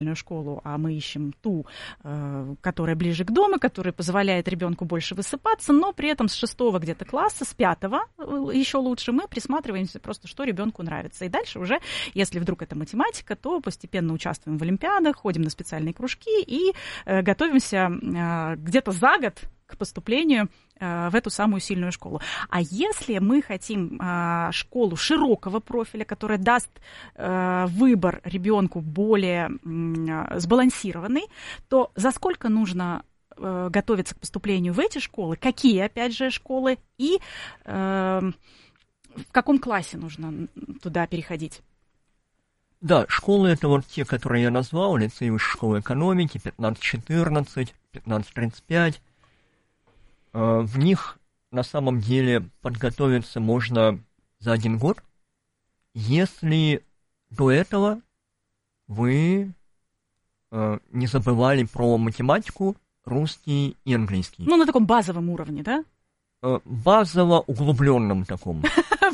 школу, а мы ищем ту, которая ближе к дому, которая позволяет ребенку больше высыпаться, но при этом с 6-го где-то класса, с 5-го еще лучше мы присматриваемся просто, что ребенку нравится. И дальше уже, если вдруг это математика, то постепенно участвуем в олимпиадах, ходим на специальные кружки и готовимся где-то за год к поступлению в эту самую сильную школу. А если мы хотим школу широкого профиля, которая даст выбор ребенку более сбалансированный, то за сколько нужно готовиться к поступлению в эти школы? Какие, опять же, школы? И в каком классе нужно туда переходить? Да, школы это вот те, которые я назвал, лицей высшей школы экономики, 15-14, 15-35. В них на самом деле подготовиться можно за 1 год, если до этого вы не забывали про математику, русский и английский. Ну, на таком базовом уровне, да? Базово-углубленном таком.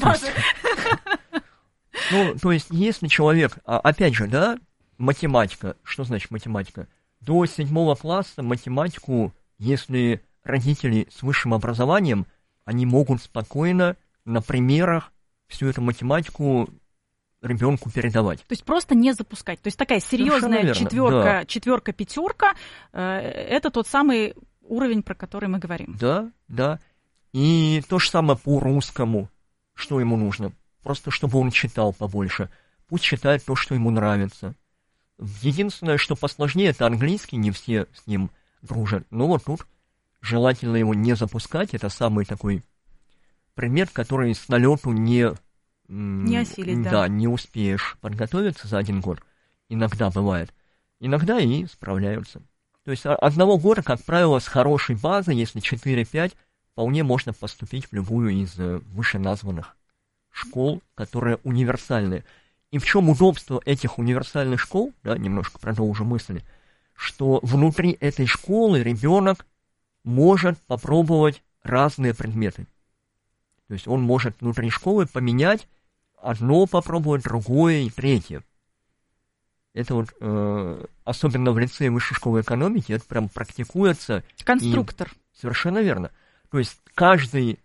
Ну, то есть, если человек, опять же, да, математика, что значит математика? До 7 класса математику, если родители с высшим образованием, они могут спокойно на примерах всю эту математику ребенку передавать. То есть просто не запускать. То есть такая серьезная четверка, пятерка, это тот самый уровень, про который мы говорим. Да, да. И то же самое по русскому. Что ему нужно? Просто чтобы он читал побольше. Пусть читает то, что ему нравится. Единственное, что посложнее, это английский, не все с ним дружат. Но вот тут желательно его не запускать. Это самый такой предмет, который с налету не осилить, да. Не успеешь подготовиться за 1 год. Иногда бывает. Иногда и справляются. То есть 1 года, как правило, с хорошей базой, если 4-5, вполне можно поступить в любую из вышеназванных школ, которые универсальные. И в чем удобство этих универсальных школ, да, немножко продолжу мысли, что внутри этой школы ребенок может попробовать разные предметы. То есть он может внутри школы поменять одно попробовать, другое и третье. Это вот, особенно в лицее высшей школы экономики, это прям практикуется. Конструктор. Совершенно верно. То есть каждый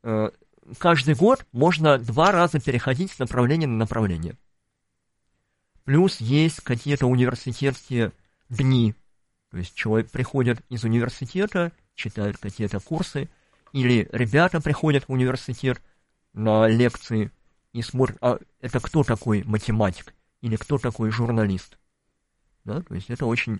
год можно 2 раза переходить с направления на направление. Плюс есть какие-то университетские дни. То есть человек приходит из университета, читает какие-то курсы, или ребята приходят в университет на лекции и смотрят, а это кто такой математик, или кто такой журналист. Да? То есть это очень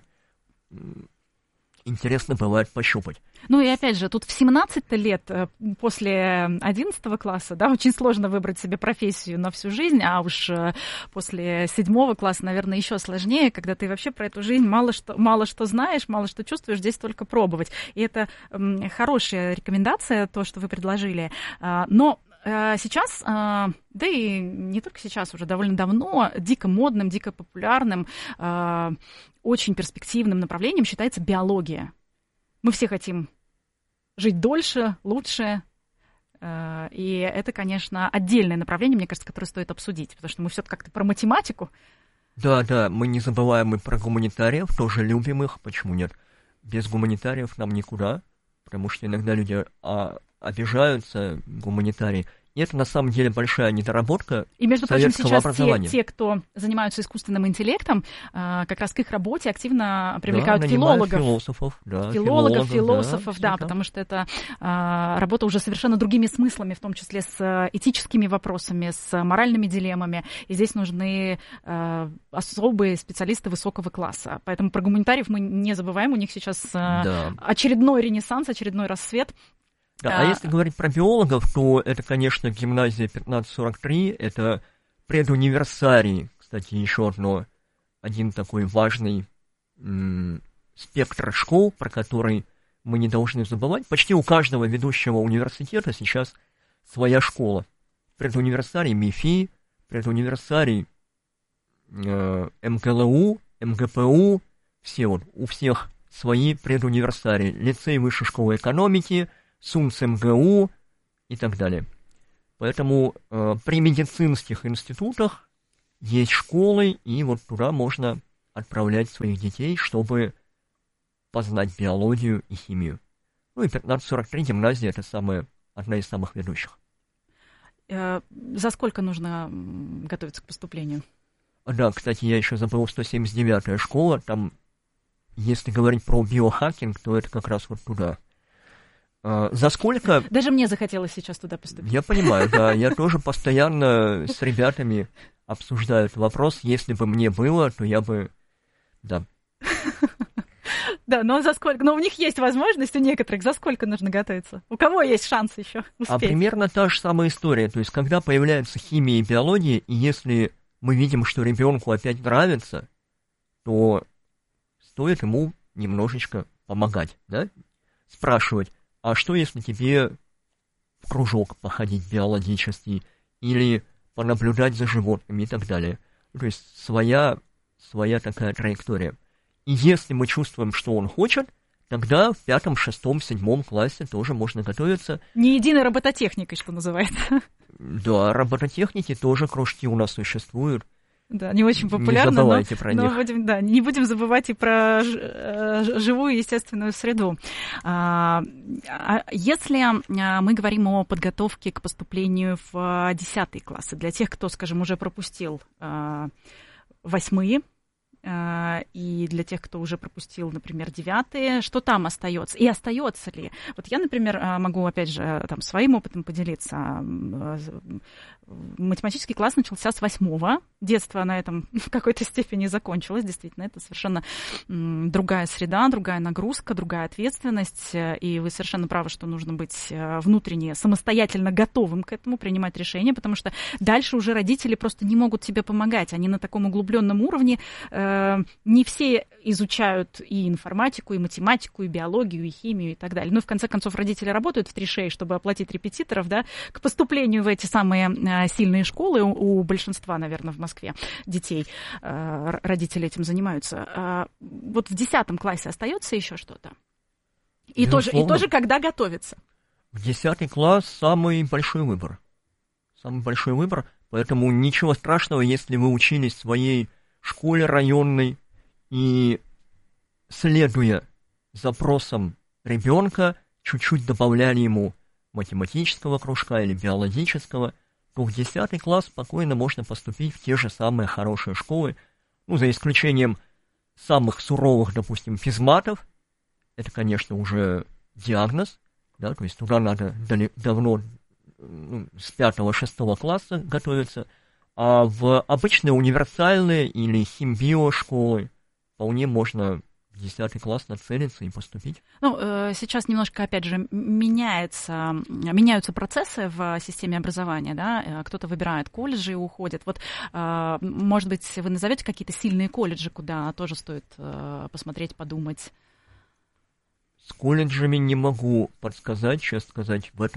интересно бывает пощупать. Ну и опять же, тут в 17 лет, после 11 класса, да, очень сложно выбрать себе профессию на всю жизнь, а уж после 7 класса, наверное, еще сложнее, когда ты вообще про эту жизнь мало что знаешь, мало что чувствуешь, здесь только пробовать. И это хорошая рекомендация, то, что вы предложили. Но сейчас, да и не только сейчас, уже довольно давно, дико модным, дико популярным, очень перспективным направлением считается биология. Мы все хотим жить дольше, лучше, и это, конечно, отдельное направление, мне кажется, которое стоит обсудить, потому что мы все-таки как-то про математику. Да, мы не забываем и про гуманитариев, тоже любим их, почему нет? Без гуманитариев нам никуда, потому что иногда люди обижаются, гуманитарии. И это, на самом деле, большая недоработка советского образования. И, между прочим, сейчас те, кто занимаются искусственным интеллектом, как раз к их работе активно привлекают филологов, философов, да, потому что это работа уже совершенно другими смыслами, в том числе с этическими вопросами, с моральными дилеммами. И здесь нужны особые специалисты высокого класса. Поэтому про гуманитариев мы не забываем, у них сейчас очередной ренессанс, очередной рассвет. Да, а если говорить про биологов, то это, конечно, гимназия 1543, это предуниверсарий, кстати, еще один такой важный спектр школ, про который мы не должны забывать. Почти у каждого ведущего университета сейчас своя школа. Предуниверсарий МИФИ, предуниверсарий МГЛУ, МГПУ, у всех свои предуниверсарии. Лицей высшей школы экономики, СУНС МГУ и так далее. Поэтому при медицинских институтах есть школы, и вот туда можно отправлять своих детей, чтобы познать биологию и химию. Ну и 1543 гимназия — это одна из самых ведущих. За сколько нужно готовиться к поступлению? Да, кстати, я еще забыл, 179-я школа, там, если говорить про биохакинг, то это как раз вот туда. За сколько... Даже мне захотелось сейчас туда поступить. Я понимаю, да, я тоже постоянно с ребятами обсуждаю этот вопрос. Если бы мне было, то я бы... Да. Да, но за сколько? Но у них есть возможность, у некоторых. За сколько нужно готовиться? У кого есть шанс еще успеть? А примерно та же самая история. То есть, когда появляется химия и биология, и если мы видим, что ребенку опять нравится, то стоит ему немножечко помогать, да? Спрашивать, а что, если тебе в кружок походить биологический, или понаблюдать за животными и так далее. То есть своя такая траектория. И если мы чувствуем, что он хочет, тогда в 5, 6, 7 классе тоже можно готовиться. Не единой робототехникой, что называется. Да, робототехники тоже кружки у нас существуют. Да, не очень популярно, не забывайте про них. Не будем забывать и про живую естественную среду. Если мы говорим о подготовке к поступлению в 10 классы, для тех, кто, скажем, уже пропустил 8 и для тех, кто уже пропустил, например, 9, что там остается? И остается ли? Вот я, например, могу, опять же, там, своим опытом поделиться. Математический класс начался с 8. Детство на этом в какой-то степени закончилось. Действительно, это совершенно другая среда, другая нагрузка, другая ответственность. И вы совершенно правы, что нужно быть внутренне самостоятельно готовым к этому, принимать решения, потому что дальше уже родители просто не могут тебе помогать. Они на таком углубленном уровне. Не все изучают и информатику, и математику, и биологию, и химию, и так далее. Ну, в конце концов, родители работают в 3 шеи, чтобы оплатить репетиторов, да, к поступлению в эти самые сильные школы. У большинства, наверное, в Москве детей родители этим занимаются. Вот в 10 классе остается еще что-то? И тоже когда готовиться? В 10 класс самый большой выбор. Самый большой выбор, поэтому ничего страшного, если вы учились в своей школе районной и, следуя запросам ребенка, чуть-чуть добавляли ему математического кружка или биологического, то в 10 класс спокойно можно поступить в те же самые хорошие школы, ну, за исключением самых суровых, допустим, физматов. Это, конечно, уже диагноз, да, то есть туда надо давно с 5-6 класса готовиться. А в обычные универсальные или химбио школы вполне можно в 10 класс нацелиться и поступить. Ну, сейчас немножко, опять же, меняются процессы в системе образования, да, кто-то выбирает колледжи и уходит. Вот, может быть, вы назовете какие-то сильные колледжи, куда тоже стоит посмотреть, подумать? С колледжами не могу подсказать, честно сказать, в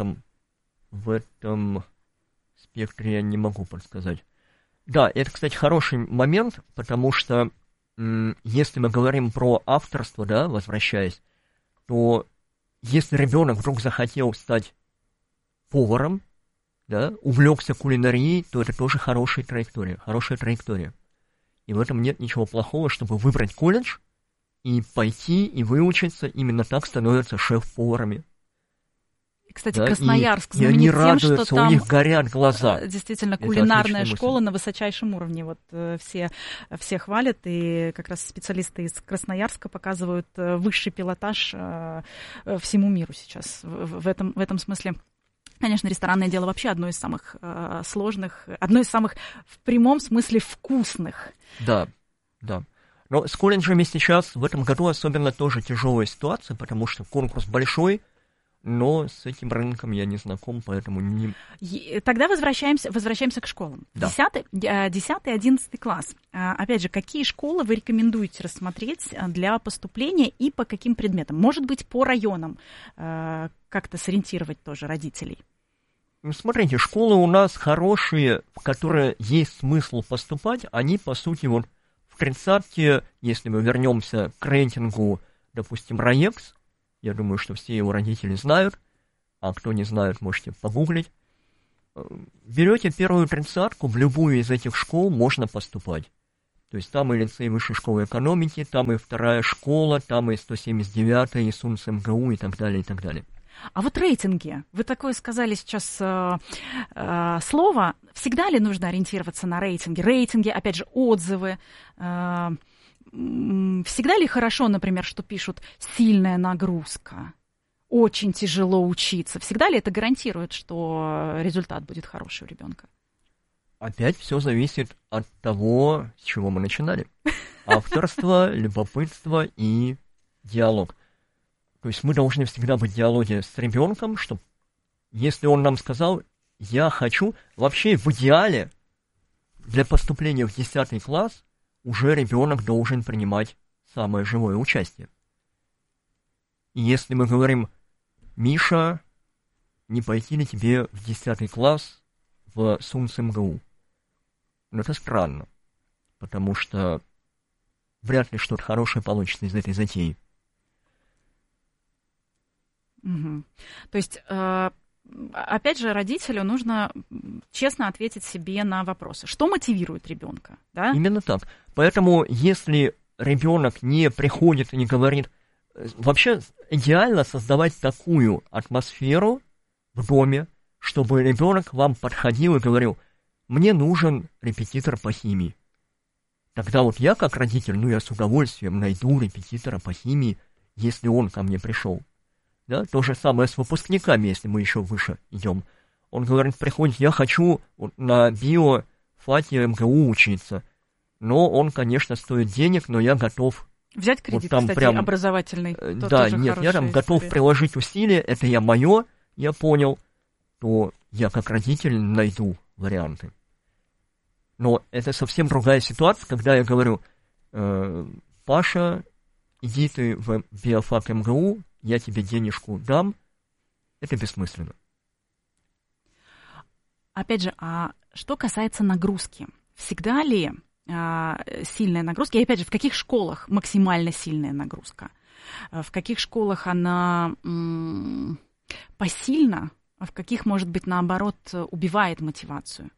этом спектре я не могу подсказать. Да, это, кстати, хороший момент, потому что если мы говорим про авторство, да, возвращаясь, то если ребенок вдруг захотел стать поваром, да, увлекся кулинарией, то это тоже хорошая траектория. И в этом нет ничего плохого, чтобы выбрать колледж и пойти и выучиться, именно так становятся шеф-поварами. Кстати, да, Красноярск знаменит тем, что там у них горят глаза. Действительно, кулинарная школа на высочайшем уровне. Вот все хвалят, и как раз специалисты из Красноярска показывают высший пилотаж всему миру сейчас. В этом смысле, конечно, ресторанное дело вообще одно из самых сложных, одно из самых в прямом смысле вкусных. Да. Но с колледжами сейчас в этом году особенно тоже тяжелая ситуация, потому что конкурс большой, но с этим рынком я не знаком, поэтому не... Тогда возвращаемся к школам. Да. 10-11 класс. Опять же, какие школы вы рекомендуете рассмотреть для поступления и по каким предметам? Может быть, по районам как-то сориентировать тоже родителей? Смотрите, школы у нас хорошие, в которые есть смысл поступать, они, по сути, вот в 30-ке, если мы вернемся к рейтингу, допустим, РАЕКС, я думаю, что все его родители знают, а кто не знает, можете погуглить. Берете первую 30-ку, в любую из этих школ можно поступать. То есть там и лицей высшей школы экономики, там и вторая школа, там и 179-я, и СУНС МГУ и так далее, и так далее. А вот рейтинги. Вы такое сказали сейчас слово. Всегда ли нужно ориентироваться на рейтинги? Рейтинги, опять же, отзывы. Всегда ли хорошо, например, что пишут «сильная нагрузка», «очень тяжело учиться»? Всегда ли это гарантирует, что результат будет хороший у ребенка? Опять все зависит от того, с чего мы начинали. Авторство, любопытство и диалог. То есть мы должны всегда быть в диалоге с ребенком, чтобы, если он нам сказал, я хочу, вообще в идеале для поступления в 10 класс уже ребенок должен принимать самое живое участие. И если мы говорим, Миша, не пойти ли тебе в 10 класс в СУНС МГУ? Ну, это странно, потому что вряд ли что-то хорошее получится из этой затеи. Угу. То есть, опять же, родителю нужно честно ответить себе на вопросы. Что мотивирует ребенка? Да? Именно так. Поэтому, если ребенок не приходит и не говорит, вообще идеально создавать такую атмосферу в доме, чтобы ребенок вам подходил и говорил, мне нужен репетитор по химии. Тогда вот я, как родитель, я с удовольствием найду репетитора по химии, если он ко мне пришел. Да? То же самое с выпускниками, если мы еще выше идем. Он говорит, приходит, я хочу на биофаке МГУ учиться. Но он, конечно, стоит денег, но я готов... Взять кредит, вот там кстати, прям, образовательный. Да, нет, я там готов приложить усилия, это мое, я понял, то я как родитель найду варианты. Но это совсем другая ситуация, когда я говорю, Паша, иди ты в биофак МГУ, я тебе денежку дам, это бессмысленно. Опять же, а что касается нагрузки, всегда ли сильная нагрузка, и опять же, в каких школах максимально сильная нагрузка? В каких школах она посильна, а в каких, может быть, наоборот, убивает мотивацию?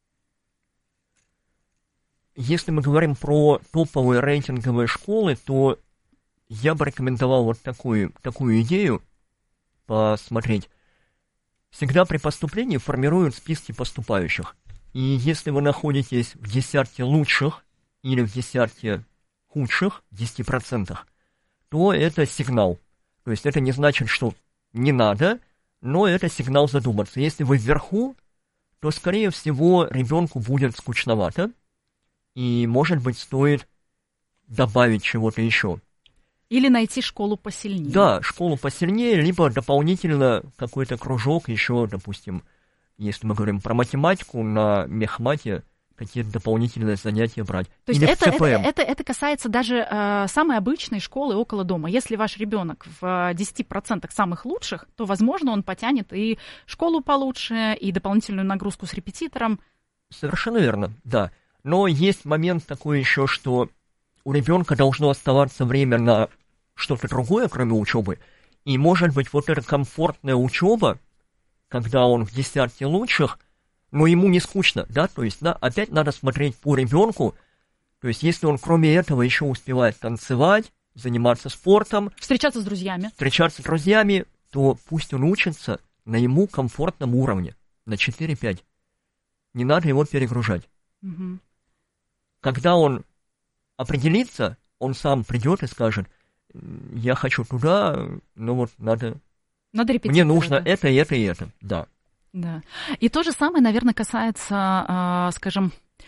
Если мы говорим про топовые рейтинговые школы, то я бы рекомендовал вот такую идею посмотреть. Всегда при поступлении формируют списки поступающих. И если вы находитесь в 10 лучших или в 10 худших, 10%, то это сигнал. То есть это не значит, что не надо, но это сигнал задуматься. Если вы вверху, то, скорее всего, ребенку будет скучновато. И, может быть, стоит добавить чего-то еще. Или найти школу посильнее. Да, школу посильнее, либо дополнительно какой-то кружок еще, допустим, если мы говорим про математику, на мехмате какие-то дополнительные занятия брать. То есть или это касается даже самой обычной школы около дома. Если ваш ребенок в 10% самых лучших, то, возможно, он потянет и школу получше, и дополнительную нагрузку с репетитором. Совершенно верно, да. Но есть момент такой еще, что у ребенка должно оставаться время на что-то другое, кроме учебы. И, может быть, вот эта комфортная учеба, когда он в 10 лучших, но ему не скучно, да, то есть, да, опять надо смотреть по ребенку. То есть, если он кроме этого еще успевает танцевать, заниматься спортом, встречаться с друзьями, то пусть он учится на ему комфортном уровне, на 4-5. Не надо его перегружать. Угу. Когда он определится, он сам придет и скажет, я хочу туда, но вот надо мне нужно это, это и это, да. Да. И то же самое, наверное, касается, скажем,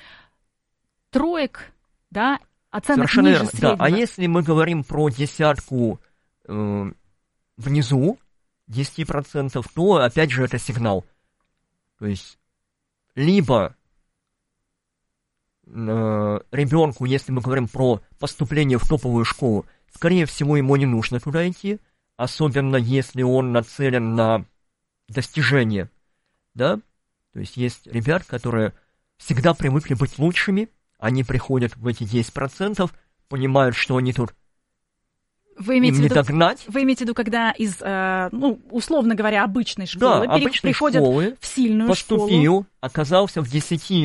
троек, да, оценок совершенно ниже верно, среднего. Да. А если мы говорим про десятку внизу, 10%, то, опять же, это сигнал. То есть, либо ребенку, если мы говорим про поступление в топовую школу, скорее всего, ему не нужно туда идти, особенно если он нацелен на достижение, да, то есть ребят, которые всегда привыкли быть лучшими, они приходят в эти 10%, понимают, что они тут им не догнать. Вы имеете в виду, когда из, условно говоря, обычной школы приходят в сильную поступил, школу. Оказался в 10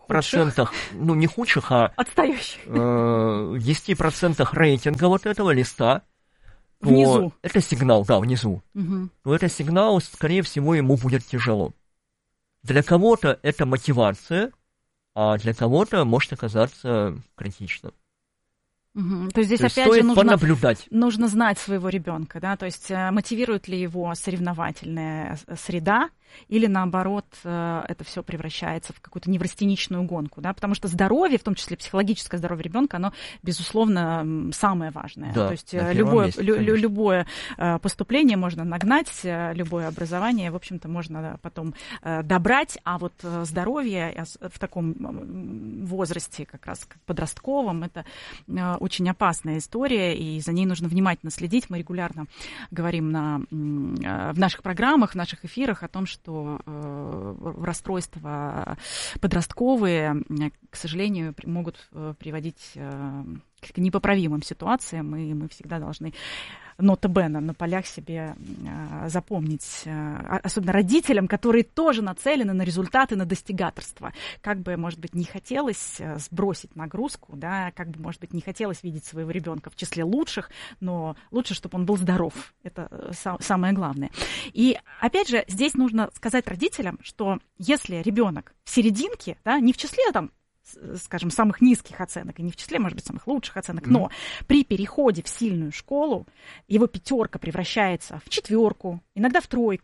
10%, ну, не худших, а отстающих. 10% рейтинга вот этого листа, внизу. Это сигнал, да, внизу. То это сигнал, скорее всего, ему будет тяжело. Для кого-то это мотивация, а для кого-то может оказаться критично. То есть здесь опять же нужно знать своего ребенка, да, то есть мотивирует ли его соревновательная среда, или наоборот это все превращается в какую-то неврастеничную гонку, да, потому что здоровье, в том числе психологическое здоровье ребенка, оно, безусловно, самое важное. Да, то есть любое поступление можно нагнать, любое образование, в общем-то, можно потом добрать, а вот здоровье в таком возрасте, как раз подростковом, это очень опасная история, и за ней нужно внимательно следить. Мы регулярно говорим в наших программах, в наших эфирах о том, что расстройства подростковые, к сожалению, могут приводить к непоправимым ситуациям, и мы всегда должны нота бene на полях себе запомнить, особенно родителям, которые тоже нацелены на результаты, на достигаторство. Как бы, может быть, не хотелось сбросить нагрузку, да, как бы, может быть, не хотелось видеть своего ребенка в числе лучших, но лучше, чтобы он был здоров. Это самое главное. И, опять же, здесь нужно сказать родителям, что если ребенок в серединке, да, не в числе там, скажем, самых низких оценок, и не в числе, может быть, самых лучших оценок, но при переходе в сильную школу его 5 превращается в 4, иногда в 3.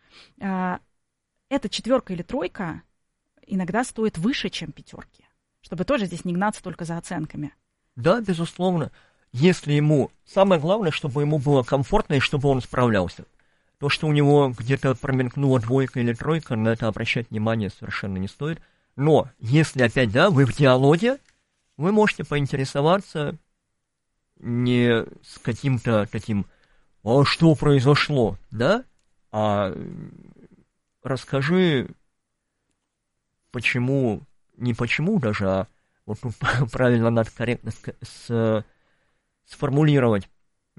Эта 4 или 3 иногда стоит выше, чем 5, чтобы тоже здесь не гнаться только за оценками. Да, безусловно. Если ему... Самое главное, чтобы ему было комфортно и чтобы он справлялся. То, что у него где-то промелькнула 2 или 3, на это обращать внимание совершенно не стоит. Но если опять, да, вы в диалоге, вы можете поинтересоваться не с каким-то таким «а что произошло?», да, а расскажи, почему, не почему даже, а вот тут правильно надо корректно сформулировать,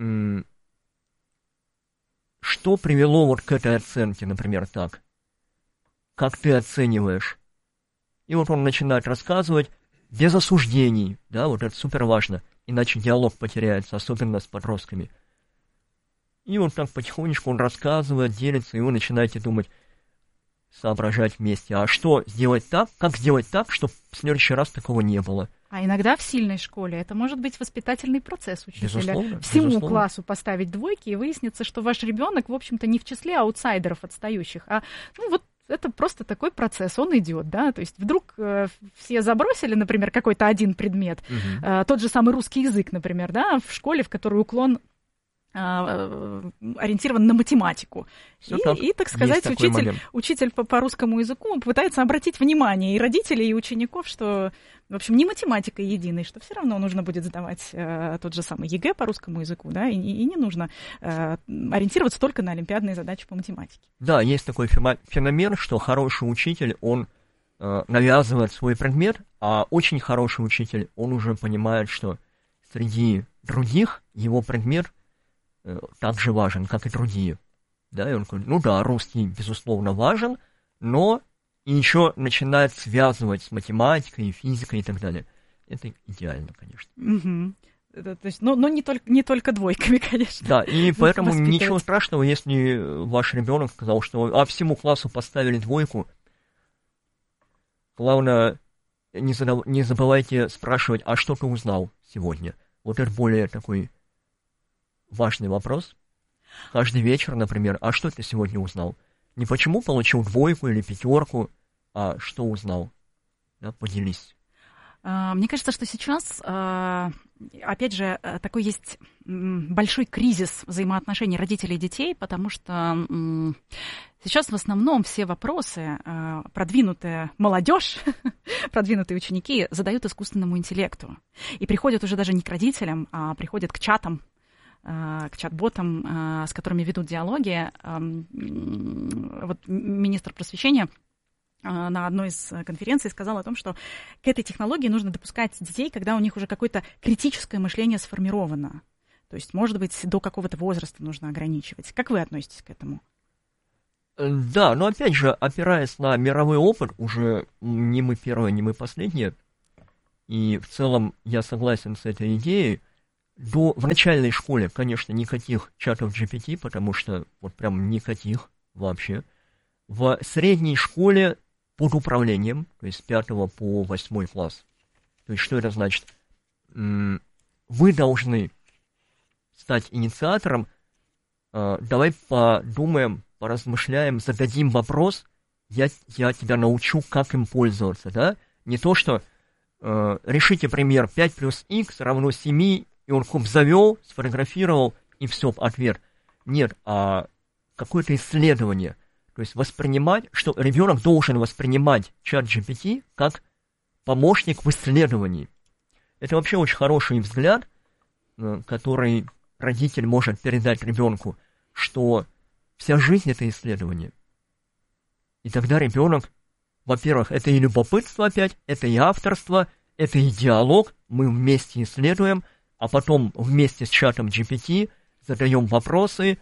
что привело вот к этой оценке, например, так, как ты оцениваешь. И вот он начинает рассказывать без осуждений, да, вот это супер важно, иначе диалог потеряется, особенно с подростками. И вот так потихонечку он рассказывает, делится, и вы начинаете думать, соображать вместе, а что сделать так, как сделать так, чтобы в следующий раз такого не было. А иногда в сильной школе это может быть воспитательный процесс учителя. Безусловно, всему классу поставить 2, и выяснится, что ваш ребенок, в общем-то, не в числе аутсайдеров отстающих, а ну вот это просто такой процесс, он идет, да, то есть вдруг все забросили, например, какой-то один предмет, тот же самый русский язык, например, да, в школе, в которой уклон ориентирован на математику. И, так сказать, учитель по русскому языку пытается обратить внимание и родителей, и учеников, что, в общем, не математика единая, что все равно нужно будет сдавать тот же самый ЕГЭ по русскому языку, да, и не нужно ориентироваться только на олимпиадные задачи по математике. Да, есть такой феномен, что хороший учитель, он навязывает свой предмет, а очень хороший учитель, он уже понимает, что среди других его предмет так же важен, как и другие. Да, и он говорит, ну да, русский, безусловно, важен, но и еще начинает связывать с математикой, физикой и так далее. Это идеально, конечно. То есть, но не только 2, конечно. Да, и поэтому ничего страшного, если ваш ребенок сказал, что всему классу поставили 2. Главное, не забывайте спрашивать, а что ты узнал сегодня? Вот это более такой важный вопрос. Каждый вечер, например, а что ты сегодня узнал? Не почему получил 2 или 5, а что узнал? Да, поделись. Мне кажется, что сейчас, опять же, такой есть большой кризис взаимоотношений родителей и детей, потому что сейчас в основном все вопросы продвинутая молодежь, продвинутые ученики задают искусственному интеллекту. И приходят уже даже не к родителям, а приходят к чатам, к чат-ботам, с которыми ведут диалоги. Вот министр просвещения на одной из конференций сказал о том, что к этой технологии нужно допускать детей, когда у них уже какое-то критическое мышление сформировано. То есть, может быть, до какого-то возраста нужно ограничивать. Как вы относитесь к этому? Да, но опять же, опираясь на мировой опыт, уже не мы первые, не мы последние, и в целом я согласен с этой идеей, в начальной школе, конечно, никаких чатов GPT, потому что вот прям никаких вообще. В средней школе под управлением, то есть с 5 по 8 класс. То есть что это значит? Вы должны стать инициатором. Давай подумаем, поразмышляем, зададим вопрос, я тебя научу, как им пользоваться, да? Не то, что решите пример 5 плюс x равно 7, и он завел, сфотографировал, и все, ответ. Нет, а какое-то исследование. То есть воспринимать, что ребенок должен воспринимать чат GPT как помощник в исследовании. Это вообще очень хороший взгляд, который родитель может передать ребенку, что вся жизнь — это исследование. И тогда ребенок, во-первых, это и любопытство опять, это и авторство, это и диалог, мы вместе исследуем, а потом вместе с чатом GPT задаем вопросы,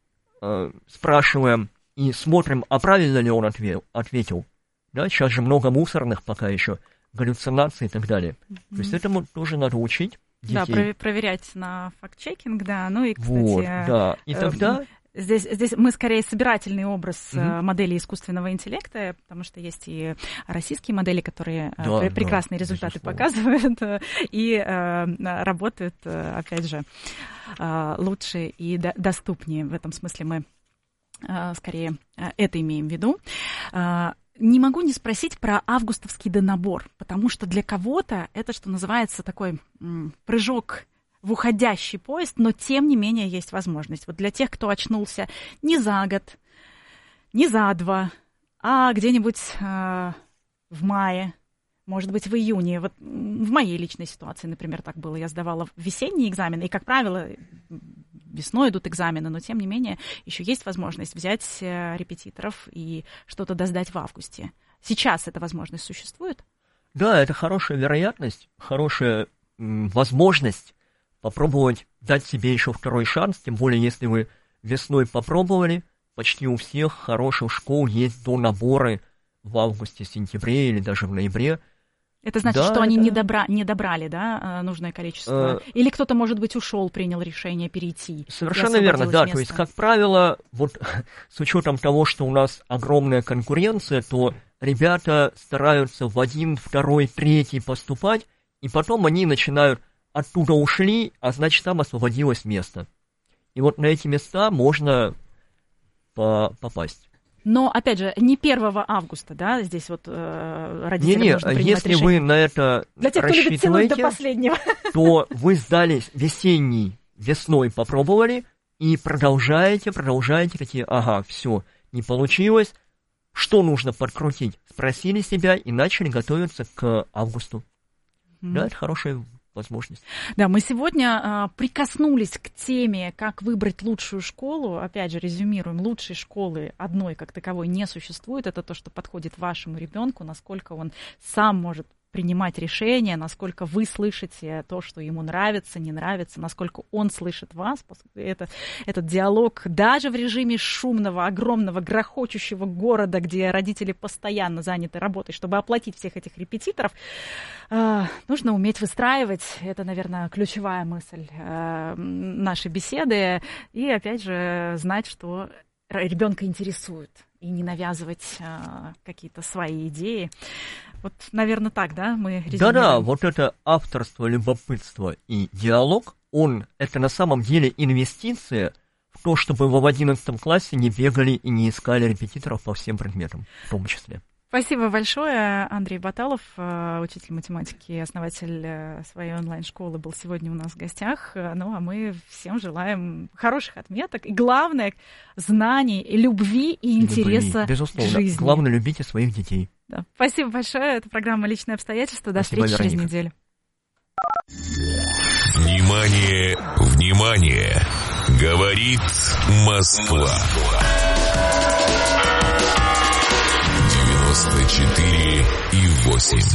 спрашиваем и смотрим, а правильно ли он ответил. Да, сейчас же много мусорных пока еще, галлюцинаций и так далее. То есть этому тоже надо учить детей. Да, проверять на факт-чекинг, да. Ну и, кстати... Вот, да. И тогда... Здесь мы скорее собирательный образ модели искусственного интеллекта, потому что есть и российские модели, которые прекрасные результаты показывают и работают, опять же, лучше и доступнее. В этом смысле мы скорее это имеем в виду. Не могу не спросить про августовский донабор, потому что для кого-то это, что называется, такой прыжок в уходящий поезд, но тем не менее есть возможность. Вот для тех, кто очнулся не за год, не за 2, а где-нибудь в мае, может быть, в июне. Вот в моей личной ситуации, например, так было. Я сдавала весенние экзамены, и, как правило, весной идут экзамены, но, тем не менее, еще есть возможность взять репетиторов и что-то досдать в августе. Сейчас эта возможность существует? Да, это хорошая вероятность, хорошая возможность попробовать дать себе еще второй шанс, тем более, если вы весной попробовали, почти у всех хороших школ есть донаборы в августе, сентябре или даже в ноябре. Это значит, что они не добрали, да, нужное количество? Или кто-то, может быть, ушел, принял решение перейти? Совершенно верно, да. То есть, как правило, вот с учетом того, что у нас огромная конкуренция, то ребята стараются в 1, 2, 3 поступать, и потом они начинают оттуда ушли, а значит, там освободилось место. И вот на эти места можно попасть. Но, опять же, не 1 августа, да, здесь вот родители нужно принимать если решение. Вы на это для тех, кто любит тянуть до последнего, то вы сдали весной попробовали, и продолжаете, такие, ага, все, не получилось, что нужно подкрутить? Спросили себя и начали готовиться к августу. Да, это хорошая возможность. Да, мы сегодня прикоснулись к теме, как выбрать лучшую школу. Опять же, резюмируем, лучшей школы одной как таковой не существует. Это то, что подходит вашему ребенку, насколько он сам может принимать решения, насколько вы слышите то, что ему нравится, не нравится, насколько он слышит вас. Этот диалог даже в режиме шумного, огромного, грохочущего города, где родители постоянно заняты работой, чтобы оплатить всех этих репетиторов, нужно уметь выстраивать. Это, наверное, ключевая мысль нашей беседы. И, опять же, знать, что ребенка интересует, и не навязывать какие-то свои идеи. Вот, наверное, так, да, мы резюмируем? Да-да, вот это авторство, любопытство и диалог, это на самом деле инвестиция в то, чтобы вы в 11 классе не бегали и не искали репетиторов по всем предметам, в том числе. Спасибо большое. Андрей Баталов, учитель математики, основатель своей онлайн-школы, был сегодня у нас в гостях. Ну, а мы всем желаем хороших отметок и, главное, знаний, любви и интереса безусловно. к жизни. Главное, любите своих детей. Да. Спасибо большое. Это программа «Личные обстоятельства». До встречи через неделю. Внимание, внимание! Говорит Москва. 94,8.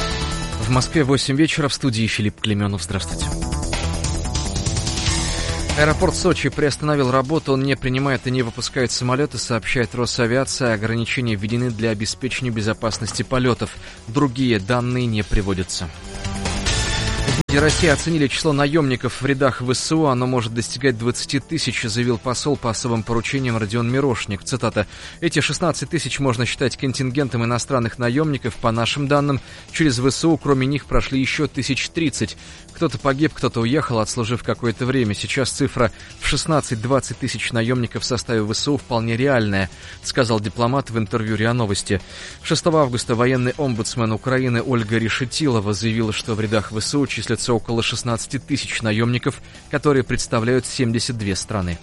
В Москве 8 вечера, в студии Филипп Клеменов. Здравствуйте. Аэропорт Сочи приостановил работу, он не принимает и не выпускает самолеты, сообщает Росавиация. Ограничения введены для обеспечения безопасности полетов. Другие данные не приводятся. В России оценили число наемников в рядах ВСУ. Оно может достигать 20 тысяч, заявил посол по особым поручениям Родион Мирошник. Цитата. «Эти 16 тысяч можно считать контингентом иностранных наемников. По нашим данным, через ВСУ кроме них прошли еще 1030. Кто-то погиб, кто-то уехал, отслужив какое-то время. Сейчас цифра в 16-20 тысяч наемников в составе ВСУ вполне реальная», сказал дипломат в интервью РИА Новости. 6 августа военный омбудсмен Украины Ольга Решетилова заявила, что в рядах ВСУ числятся около 16 тысяч наемников, которые представляют 72 страны.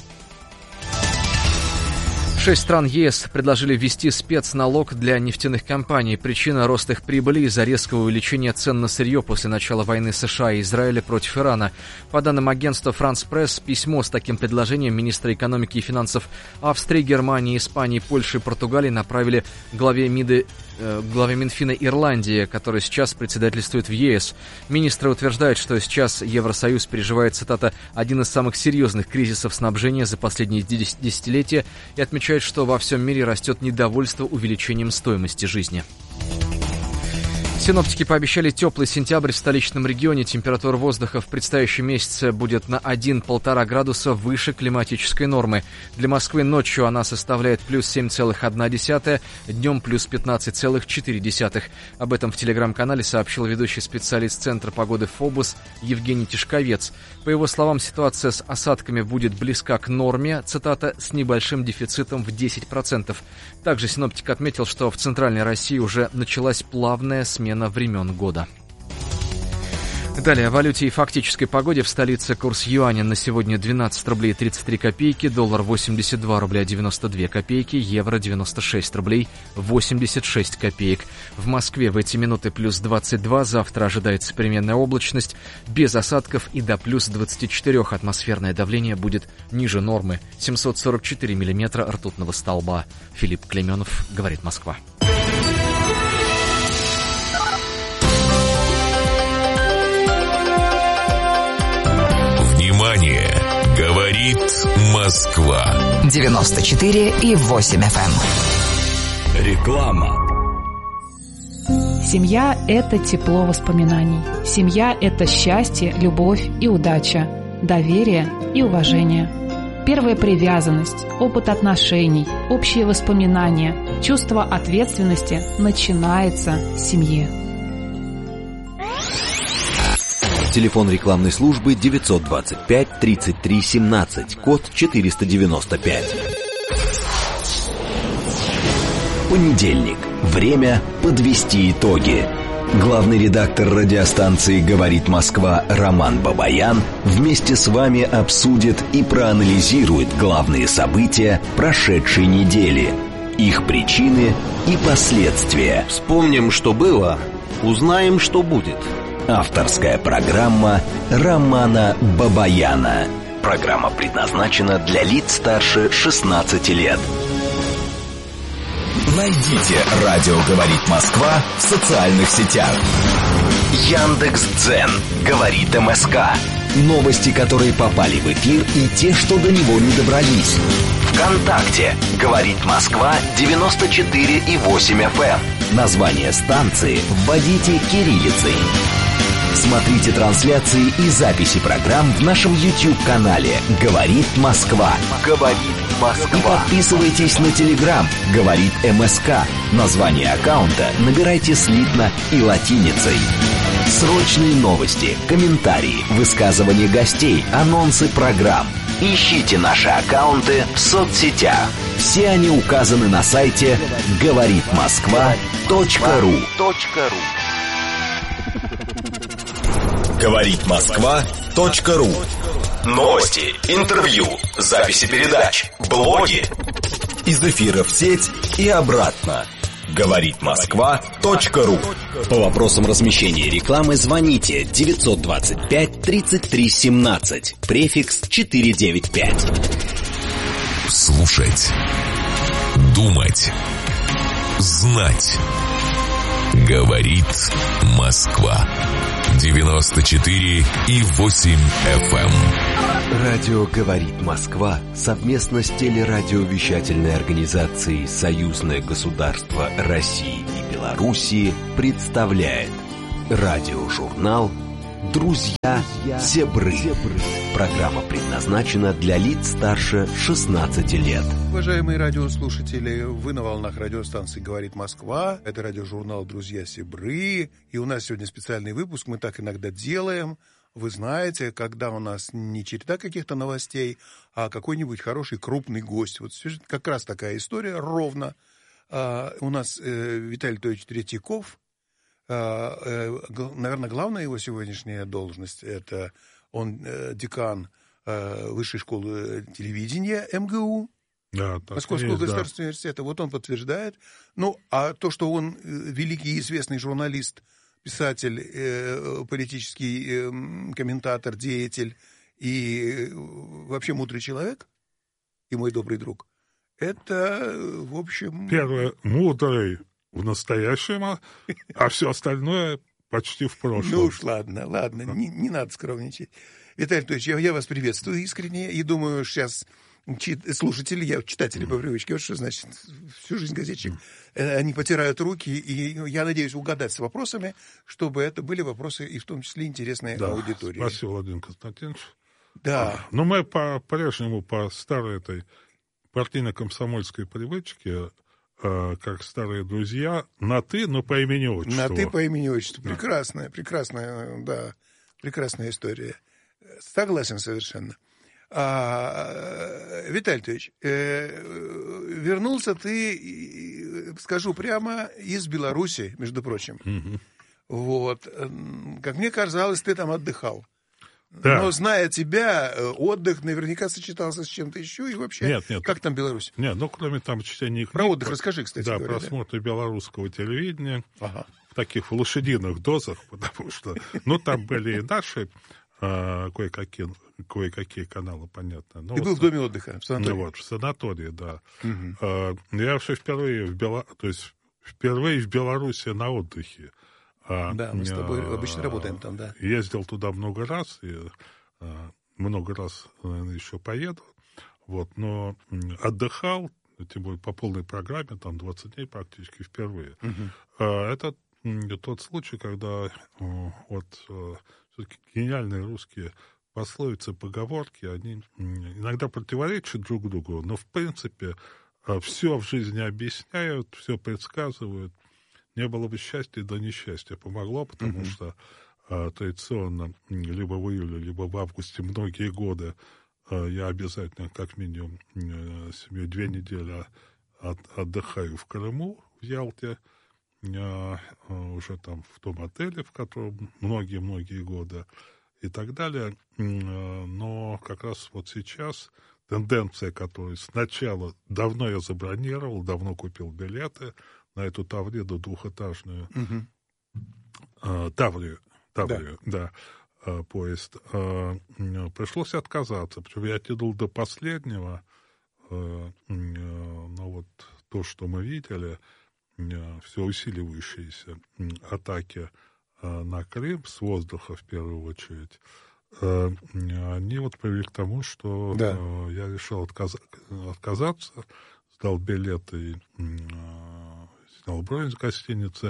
6 стран ЕС предложили ввести спецналог для нефтяных компаний. Причина – рост их прибыли из-за резкого увеличения цен на сырье после начала войны США и Израиля против Ирана. По данным агентства France Press, письмо с таким предложением министры экономики и финансов Австрии, Германии, Испании, Польши и Португалии направили главе Минфина Ирландии, которая сейчас председательствует в ЕС. Министры утверждают, что сейчас Евросоюз переживает, цитата, «один из самых серьезных кризисов снабжения за последние десятилетия» и отмечают, что во всем мире растет недовольство увеличением стоимости жизни. Синоптики пообещали теплый сентябрь в столичном регионе. Температура воздуха в предстоящем месяце будет на 1-1,5 градуса выше климатической нормы. Для Москвы ночью она составляет плюс 7,1, днем плюс 15,4. Об этом в телеграм-канале сообщил ведущий специалист Центра погоды ФОБУС Евгений Тишковец. По его словам, ситуация с осадками будет близка к норме, цитата, «с небольшим дефицитом в 10%. Также синоптик отметил, что в Центральной России уже началась плавная смена времен года. Далее о валюте и фактической погоде. В столице курс юаня на сегодня 12 рублей 33 копейки, доллар 82 рубля 92 копейки, евро 96 рублей 86 копеек. В Москве в эти минуты плюс 22, завтра ожидается переменная облачность, без осадков и до плюс 24. Атмосферное давление будет ниже нормы, 744 миллиметра ртутного столба. Филипп Клеменов, говорит Москва. Внимание! Говорит Москва. 94,8 FM. Реклама. Семья – это тепло воспоминаний. Семья – это счастье, любовь и удача, доверие и уважение. Первая привязанность, опыт отношений, общие воспоминания, чувство ответственности начинается с семьи. Телефон рекламной службы 925 33 17, код 495. Понедельник. Время подвести итоги. Главный редактор радиостанции «Говорит Москва» Роман Бабаян вместе с вами обсудит и проанализирует главные события прошедшей недели, их причины и последствия. Вспомним, что было, узнаем, что будет. Авторская программа Романа Бабаяна. Программа предназначена для лиц старше 16 лет. Найдите «Радио говорит Москва» в социальных сетях. Яндекс.Дзен. Говорит МСК. Новости, которые попали в эфир, и те, что до него не добрались. ВКонтакте. Говорит Москва 94,8 FM. Название станции вводите кириллицей. Смотрите трансляции и записи программ в нашем YouTube-канале «Говорит Москва». «Говорит Москва». И подписывайтесь на Telegram «Говорит МСК». Название аккаунта набирайте слитно и латиницей. Срочные новости, комментарии, высказывания гостей, анонсы программ. Ищите наши аккаунты в соцсетях. Все они указаны на сайте говоритмосква.ру. Говорит Москва.ру. Новости, интервью, записи передач, блоги. Из эфира в сеть и обратно. Говорит Москва.ру. По вопросам размещения рекламы звоните 925 33 17, префикс 495. Слушать, думать, знать. Говорит Москва. 94,8 FM. Радио «Говорит Москва» совместно с телерадиовещательной организацией «Союзное государство России и Белоруссии» представляет радиожурнал «Друзья Зебры». Программа предназначена для лиц старше 16 лет. Уважаемые радиослушатели, вы на волнах радиостанции «Говорит Москва». Это радиожурнал «Друзья Зебры». И у нас сегодня специальный выпуск. Мы так иногда делаем. Вы знаете, когда у нас не череда каких-то новостей, а какой-нибудь хороший крупный гость. Вот как раз такая история ровно. У нас Виталий Анатольевич Третьяков. Наверное, главная его сегодняшняя должность – это он декан Высшей школы телевидения МГУ, да, Московского государственного университета. Вот он подтверждает. Ну, а то, что он великий и известный журналист, писатель, политический комментатор, деятель и вообще мудрый человек, и мой добрый друг, это, в общем... Первое, мудрый в настоящем, а все остальное почти в прошлом. Ну уж ладно, не надо скромничать. Виталий Анатольевич, я вас приветствую искренне и думаю, сейчас слушатели, читатели по привычке, вот что значит, всю жизнь газетчик, они потирают руки, и я надеюсь угадать с вопросами, чтобы это были вопросы и в том числе интересные аудитории. Спасибо, Владимир Константинович. Да. Но мы по-прежнему по старой этой партийно-комсомольской привычке, как старые друзья, на «ты», но по имени-отчеству. На «ты», по имени-отчеству. Да. Прекрасная история. Согласен совершенно. Виталий Анатольевич, вернулся ты, скажу прямо, из Беларуси, между прочим. Угу. Вот. Как мне казалось, ты там отдыхал. Да. Но, зная тебя, отдых наверняка сочетался с чем-то еще. И вообще, нет. Как там Беларусь? Нет, кроме там чтения книг. Про отдых расскажи, кстати говоря. Просмотра белорусского телевидения. Ага. В таких лошадиных дозах, потому что, там были и наши кое-какие каналы, понятно. Ты был в доме отдыха, в санатории? В санатории, да. Угу. Я вообще впервые в Беларуси на отдыхе. Да, мы с тобой обычно работаем там, да. Ездил туда много раз, и много раз, наверное, еще поеду. Вот, но отдыхал, тем более по полной программе, там 20 дней практически впервые. Угу. Это тот случай, когда все-таки гениальные русские пословицы, поговорки, они иногда противоречат друг другу, но в принципе все в жизни объясняют, все предсказывают. Не было бы счастья, да несчастья. Помогло, потому что традиционно либо в июле, либо в августе многие годы я обязательно как минимум 2 недели отдыхаю в Крыму, в Ялте, уже там в том отеле, в котором многие-многие годы и так далее. Но как раз вот сейчас тенденция, которую сначала давно я забронировал, давно купил билеты на эту Тавриду двухэтажную, Таврию, да, поезд, пришлось отказаться. Причем я тянул до последнего, но вот то, что мы видели, все усиливающиеся атаки на Крым с воздуха в первую очередь, они вот привели к тому, что я решил отказаться, сдал билеты, снял бронь в гостинице,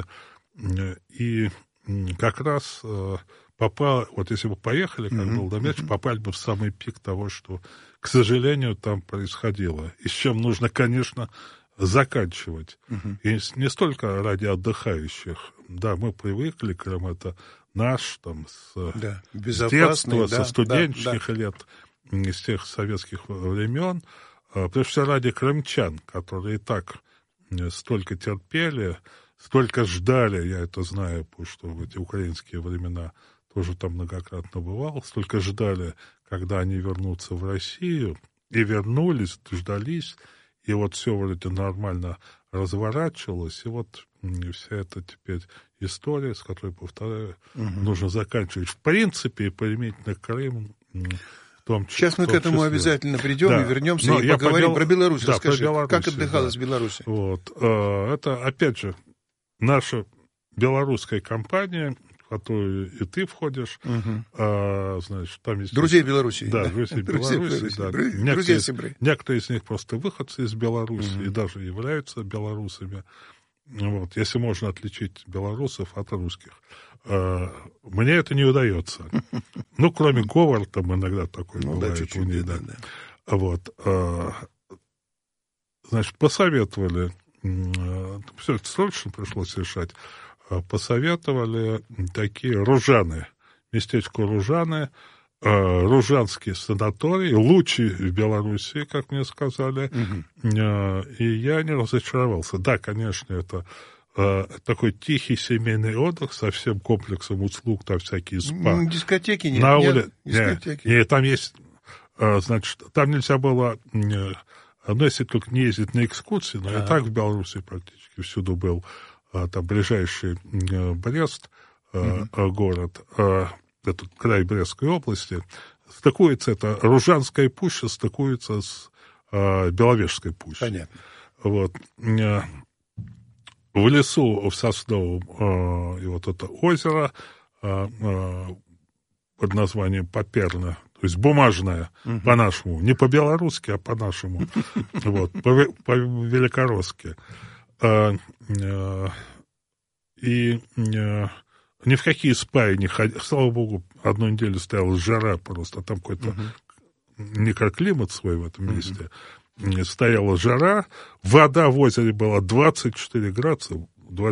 и как раз попал, вот если бы поехали, как был Домяч, попали бы в самый пик того, что, к сожалению, там происходило. И с чем нужно, конечно, заканчивать. И не столько ради отдыхающих. Да, мы привыкли, Крым это наш, там, с детства, со студенческих лет, с тех советских времен. Потому что ради крымчан, которые и так столько терпели, столько ждали, я это знаю, потому что в эти украинские времена тоже там многократно бывал, столько ждали, когда они вернутся в Россию, и вернулись, дождались, и вот все вроде нормально разворачивалось, и вот вся эта теперь история, с которой, повторяю, нужно заканчивать. В принципе, и применительно к Крыму, сейчас мы к этому обязательно придем и вернемся и поговорим про Беларусь. Расскажи, как отдыхалось в Беларуси? Вот. Это, опять же, наша белорусская компания, в которую и ты входишь, значит, там есть... Друзей Беларуси. Да, друзей Беларуси. Да. Некоторые из них просто выходцы из Беларуси и даже являются белорусами. Вот, если можно отличить белорусов от русских. Мне это не удается. Ну, кроме говора, там иногда такой бывает у них, да. Вот. Значит, посоветовали, все это срочно пришлось решать, посоветовали такие Ружаны, местечко Ружаны, Ружанский санаторий, лучший в Беларуси, как мне сказали, и я не разочаровался. Да, конечно, это такой тихий семейный отдых со всем комплексом услуг, там всякие спа. Дискотеки нет? Нет, там есть, значит, там нельзя было, если только не ездить на экскурсии, но и так в Беларуси практически всюду был, там ближайший Брест, город, это край Брестской области, стыкуется, это Ружанская пуща стыкуется с Беловежской пущей. Понятно. Вот. В лесу, в Сосновом, и вот это озеро под названием Поперна, то есть бумажное, по-нашему, не по-белорусски, а по-нашему, вот, по-великоросски. И ни в какие спаи не ходил. Слава богу, одну неделю стояла жара просто, там какой-то микроклимат свой в этом месте. Стояла жара, вода в озере была 24 градуса.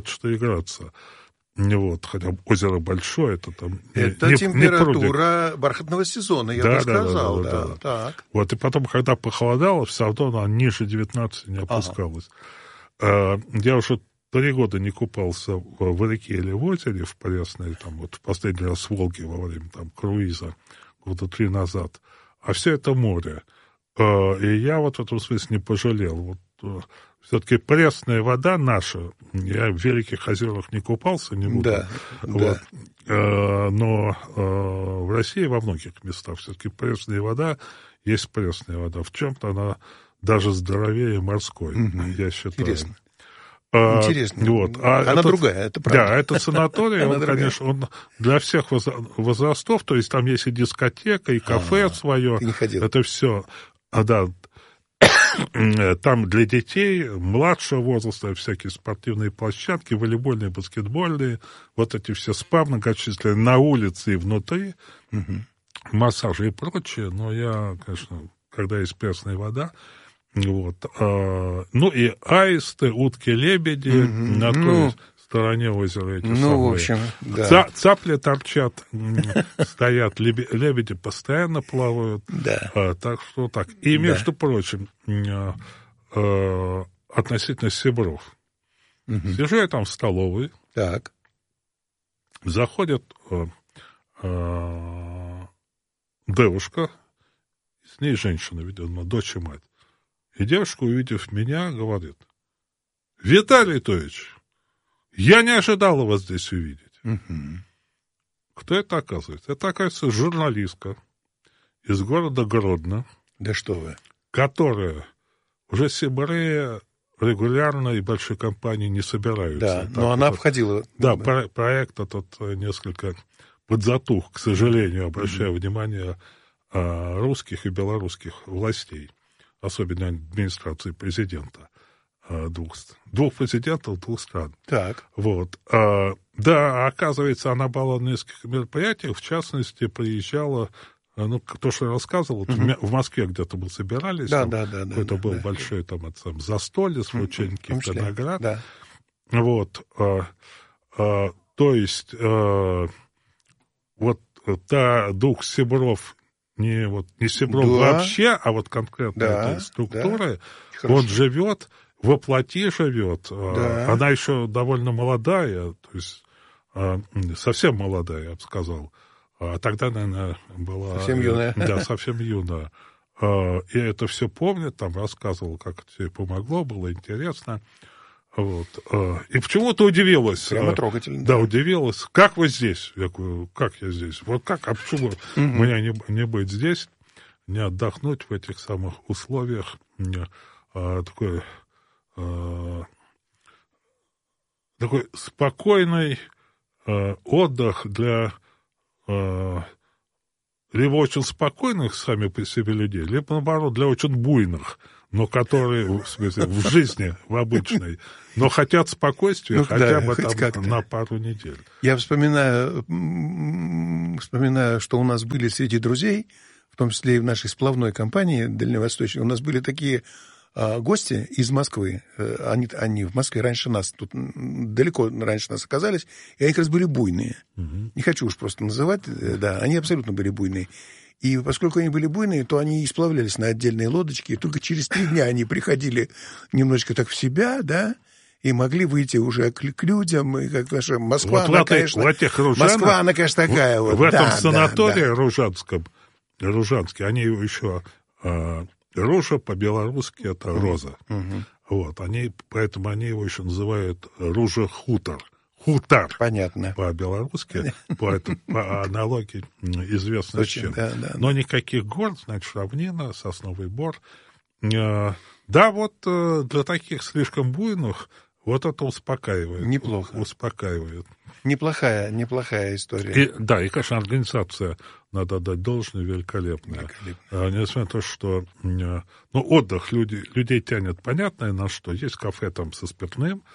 Вот, хотя озеро большое, это там... Это температура бархатного сезона, я бы сказал. Да. Так. Вот, и потом, когда похолодало, все равно она ниже 19 не опускалась. Я уже 3 года не купался в реке или в озере в Пресной, там, вот в последний раз в Волге во время там круиза, года 3 назад. А все это море. И я вот в этом смысле не пожалел. Вот, все-таки пресная вода наша, я в Великих озерах не купался, не буду. Да, вот. Но в России во многих местах все-таки пресная вода есть пресная вода. В чем-то она даже здоровее морской, я считаю. Интересно. Интересно. Вот. Она другая, это правда. Да, это санаторий, он, конечно, он для всех возрастов, то есть там есть и дискотека, и кафе свое. Ты не ходил. Это все. Да. Там для детей младшего возраста всякие спортивные площадки, волейбольные, баскетбольные, вот эти все спа многочисленные на улице и внутри, массажи и прочее. Но я, конечно, когда есть пресная вода, вот, ну и аисты, утки, лебеди на той стороне озера эти самые. В общем, да. Цапли торчат, стоят, лебеди постоянно плавают. Да. Так что так. И, между прочим, относительно Сибров. Сижу я там в столовой. Так. Заходит девушка, с ней женщина, видимо, дочь и мать. И девушка, увидев меня, говорит: Виталий Итович, я не ожидала вас здесь увидеть. Кто это оказывается? Это, оказывается, журналистка из города Гродно. Да что вы. Которая уже Сибире регулярно и большие компании не собираются. Да, но она входила. Да, проект этот несколько подзатух, к сожалению, обращаю внимание русских и белорусских властей, особенно администрации президента. Двух президентов двух стран. Так. Вот. Да, оказывается, она была на нескольких мероприятиях, в частности, приезжала, ну, то, что я рассказывал, в Москве где-то мы собирались, какой-то был большой там застолье с вручением каких-то наград. Да. Вот. То есть, вот дух Сибров, не Сибров вообще, а вот конкретно этой структуры, он живет, воплоти живет. Она еще довольно молодая, то есть совсем молодая, я бы сказал. А тогда, наверное, была... Совсем юная. Да, совсем юная. И это все помнит, там рассказывал, как это все помогло, было интересно. Вот. И почему-то удивилась. Прямо трогательно. Да, удивилась. Как вы здесь? Я говорю, как я здесь? Вот как? А почему мне не быть здесь, не отдохнуть в этих самых условиях такой такой спокойный отдых для либо очень спокойных сами по себе людей, либо, наоборот, для очень буйных, но которые, в смысле, в жизни, в обычной, но хотят спокойствия хотя бы там на пару недель. Я вспоминаю, что у нас были среди друзей, в том числе и в нашей сплавной компании дальневосточной, у нас были такие гости из Москвы. Они в Москве раньше нас, тут далеко раньше нас оказались, и они как раз были буйные. Не хочу уж просто называть, да, они абсолютно были буйные. И поскольку они были буйные, то они исплавлялись на отдельные лодочки, и только через 3 дня они приходили немножечко так в себя, да, и могли выйти уже к людям, и как наша Москва, вот она, конечно... Москва, она, конечно, такая вот. В этом санатории Ружанском, они еще... Ружа по-белорусски это роза. Вот, поэтому они его еще называют Ружа-хутор. Хутор. Понятно. По-белорусски, по аналогии известно с чем. Но никаких гор, значит, равнина, сосновый бор. Да, вот для таких слишком буйных вот это успокаивает. Неплохо. Успокаивает. Неплохая история. И, конечно, организация, надо отдать должное, великолепная. Несмотря на то, что отдых людей тянет, понятно, на что. Есть кафе там со спиртным,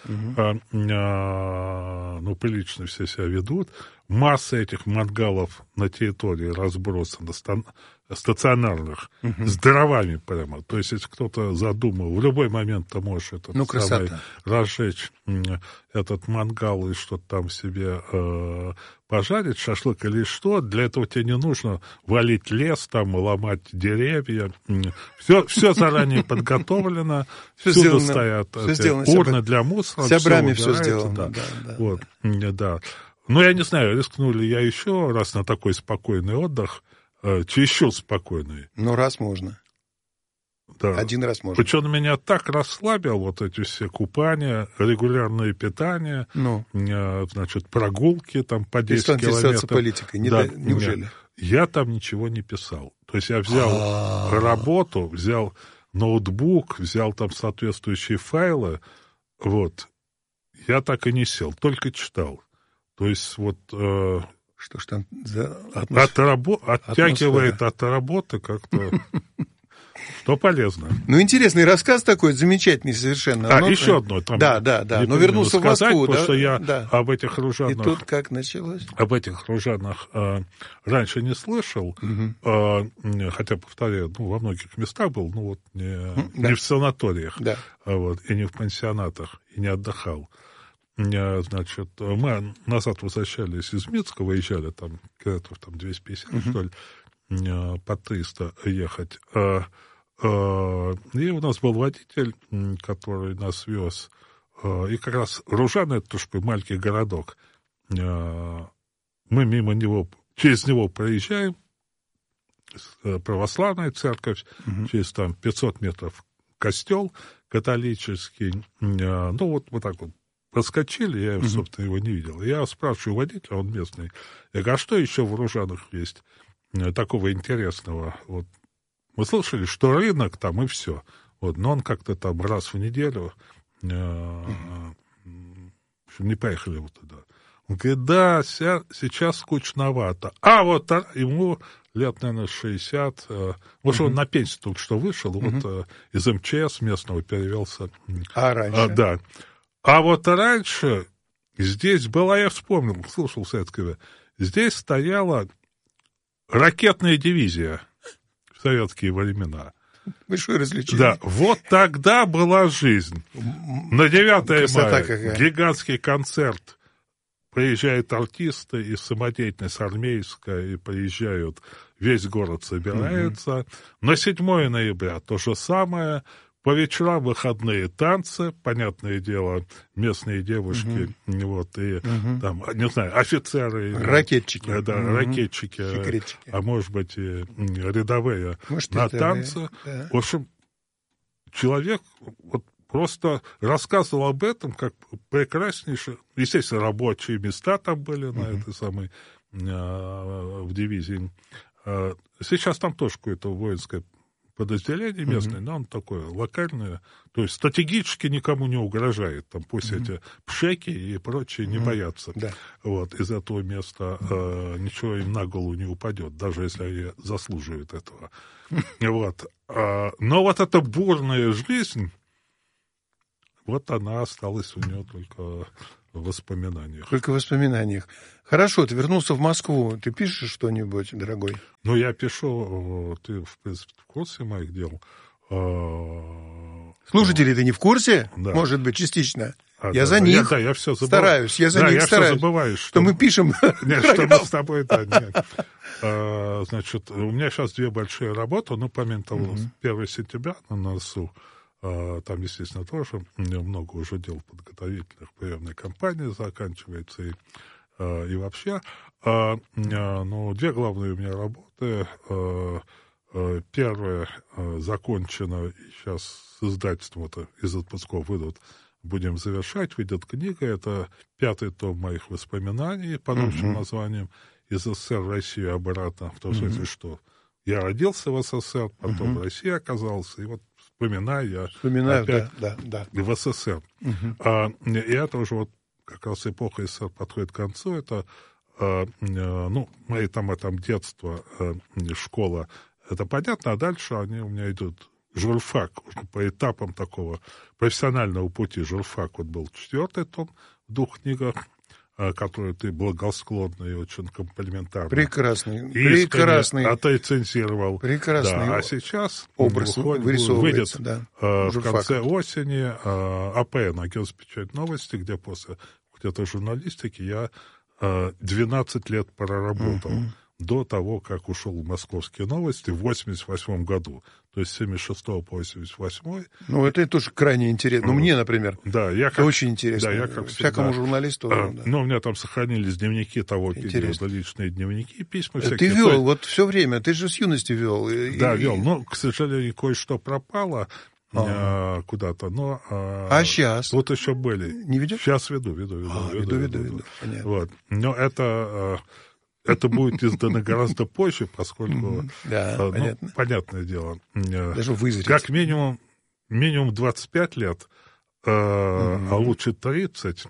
прилично все себя ведут. Масса этих мангалов на территории разбросана, стационарных, с дровами прямо. То есть, если кто-то задумал, в любой момент ты можешь разжечь этот мангал и что-то там себе пожарить, шашлык или что. Для этого тебе не нужно валить лес, там, ломать деревья. Все заранее подготовлено. Всюду стоят урны для мусора. С обрами все сделано. Да. Ну, я не знаю, рискну ли я еще раз на такой спокойный отдых, чересчур спокойный. Ну, раз можно. Да. 1 раз можно. Причем меня так расслабил, вот эти все купания, регулярное питание, значит, прогулки там по 10 километров. Интересоваться политикой, неужели? Я там ничего не писал. То есть я взял работу, взял ноутбук, взял там соответствующие файлы, вот. Я так и не сел, только читал. То есть вот... Что ж там за оттягивает от работы как-то, что полезно. Ну, интересный рассказ такой, замечательный совершенно. Еще одно. Да. Но вернулся в Москву. Потому что я об этих ружанах... И тут как началось? Об этих ружанах раньше не слышал, хотя, повторяю, во многих местах был, не в санаториях, и не в пансионатах, и не отдыхал. Значит, мы назад возвращались из Минска, выезжали там, километров 250, что ли, по 300 ехать. И у нас был водитель, который нас вез. И как раз Ружаны, это тоже маленький городок. Мы мимо него, через него проезжаем, православная церковь, через там 500 метров костел католический. Вот так вот. Проскочили, я, собственно, его не видел. Я спрашиваю водителя, он местный. Я говорю, а что еще в Ружанах есть такого интересного? Вот. Мы слышали, что рынок там и все. Вот. Но он как-то там раз в неделю не поехали вот туда. Он говорит, да, сейчас скучновато. Вот ему лет, наверное, 60. Может, он на пенсию только что вышел, вот из МЧС местного перевелся. А раньше? Да. А вот раньше здесь была, я вспомнил, слушал советское, здесь стояла ракетная дивизия в советские времена. Большое развлечение. Да, вот тогда была жизнь. На 9 мая гигантский концерт. Приезжают артисты из самодеятельности армейская, и приезжают, весь город собирается. На 7 ноября то же самое. По вечерам выходные танцы, понятное дело, местные девушки, там, не знаю, офицеры. Ракетчики. Ракетчики, а может быть и рядовые на танцы. Да. В общем, человек вот просто рассказывал об этом, как прекраснейшее. Естественно, рабочие места там были на этой самой, в дивизии. Сейчас там тоже какое-то воинское подразделение местное, но он такое локальное, то есть стратегически никому не угрожает. Там пусть эти пшеки и прочие не боятся. Да. Вот, из этого места ничего им на голову не упадет, даже если они заслуживают этого. Вот. Но вот эта бурная жизнь, вот она осталась у него только в воспоминаниях. Только в воспоминаниях. Хорошо, ты вернулся в Москву. Ты пишешь что-нибудь, дорогой? Ну, я пишу, ты, в принципе, в курсе моих дел. Слушатели, ты не в курсе? Да. Может быть, частично. Я за них я все стараюсь. Я за них стараюсь. Все забываю, что мы пишем. Нет, что мы с тобой, да, нет. Значит, у меня сейчас 2 большие работы, но помимо того, 1 сентября на носу, там, естественно, тоже много уже дел подготовительных, приемной кампании заканчивается и вообще. Но 2 главные у меня работы. Первая закончена, и сейчас с издательством это из отпусков выйдут, будем завершать, выйдет книга. Это 5-й том моих воспоминаний под общим названием «Из СССР в Россию обратно». В том смысле, что я родился в СССР, потом в России оказался, и вот вспоминаю опять в СССР. И это уже вот как раз эпоха СССР подходит к концу. Это, мои там детство, школа, это понятно, а дальше они у меня идут. Журфак, по этапам такого профессионального пути. Журфак вот был 4-й том в 2 книгах, который ты благосклонно и очень комплиментарно. Прекрасный. Отрецензировал. Прекрасный. Да, а сейчас образ выйдет в Журфак. конце осени АПН, Агентство печать новости, где после где-то журналистики я 12 лет проработал. До того, как ушел в «Московские новости» в 1988 году. То есть с 1976 по 1988. Ну, это тоже крайне интересно. Ну, мне, например, это очень интересно. Да, я как всякому журналисту. Ну, у меня там сохранились дневники того периода, личные дневники, письма всякие. Ты вел вот все время, ты же с юности вел. Да, вел. Но, к сожалению, кое-что пропало куда-то. Но, а сейчас? Вот еще были. Не ведешь? Сейчас веду. Понятно. Вот. Но это будет издано гораздо позже, поскольку, понятное дело, даже вызреть. Как минимум 25 лет, а лучше 30,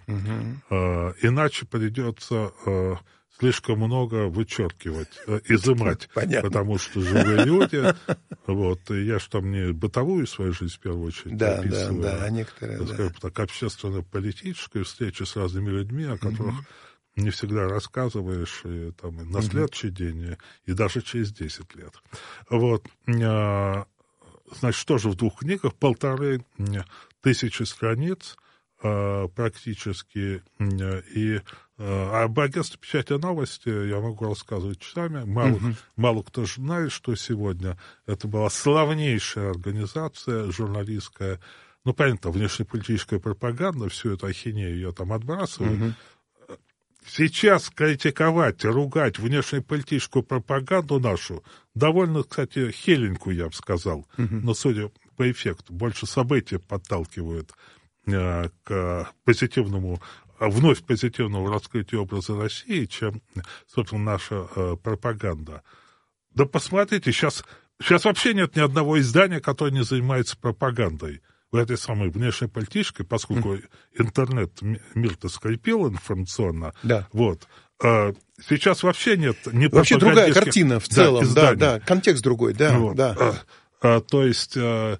иначе придется слишком много вычеркивать, изымать, потому что живые люди, вот, и я же там не бытовую свою жизнь в первую очередь описываю, а некоторые, скажем так, общественно-политическую встречу с разными людьми, о которых не всегда рассказываешь и, там, и на следующий день, и даже через 10 лет. Вот. Значит, тоже в 2 книгах 1500 страниц практически. И об агентстве печати новости я могу рассказывать часами. Мало кто знает, что сегодня это была славнейшая организация журналистская. Ну, понятно, внешнеполитическая пропаганда, всю эту ахинею ее там отбрасывают. Сейчас критиковать, ругать внешнеполитическую пропаганду нашу довольно, кстати, хиленькую, я бы сказал. Но, судя по эффекту, больше события подталкивают к позитивному, вновь позитивному раскрытию образа России, чем, собственно, наша пропаганда. Да посмотрите, сейчас вообще нет ни одного издания, которое не занимается пропагандой. В этой самой внешнеполитической, поскольку интернет мир-то скрепил информационно, вот, сейчас вообще нет... Вообще другая картина в целом, да, контекст другой, То есть